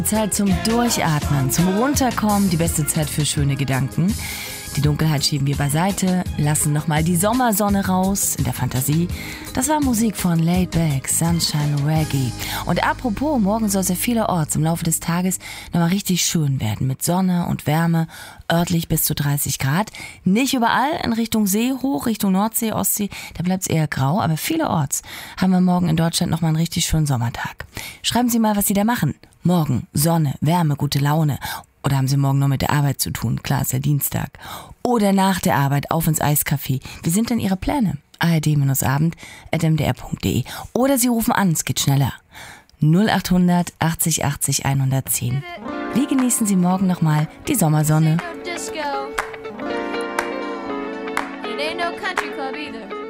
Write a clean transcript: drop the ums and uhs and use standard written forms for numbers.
Zeit zum Durchatmen, zum Runterkommen, die beste Zeit für schöne Gedanken. Die Dunkelheit schieben wir beiseite, lassen nochmal die Sommersonne raus in der Fantasie. Das war Musik von Laid Back, Sunshine Reggae. Und apropos, morgen soll es ja vielerorts im Laufe des Tages nochmal richtig schön werden. Mit Sonne und Wärme, örtlich bis zu 30 Grad. Nicht überall, in Richtung See hoch, Richtung Nordsee, Ostsee, da bleibt es eher grau. Aber vielerorts haben wir morgen in Deutschland nochmal einen richtig schönen Sommertag. Schreiben Sie mal, was Sie da machen. Morgen Sonne, Wärme, gute Laune. Oder haben Sie morgen noch mit der Arbeit zu tun? Klar, ist ja Dienstag. Oder nach der Arbeit auf ins Eiscafé. Wie sind denn Ihre Pläne? ard-abend@mdr.de. Oder Sie rufen an, es geht schneller. 0800 80 80 110. Wie genießen Sie morgen nochmal die Sommersonne? It ain't no country club either.